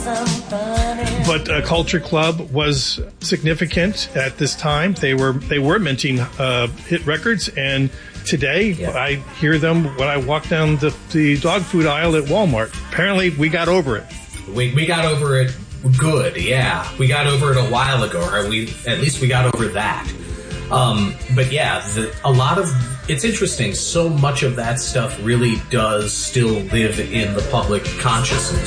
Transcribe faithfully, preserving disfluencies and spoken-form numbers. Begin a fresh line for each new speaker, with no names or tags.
But uh, Culture Club was significant at this time. They were they were minting uh, hit records, and today yeah. I hear them when I walk down the, the dog food aisle at Walmart. Apparently, we got over it.
We we got over it good, yeah. We got over it a while ago, or we at least we got over that. Um, but yeah, the, a lot of it's interesting. So much of that stuff really does still live in the public consciousness.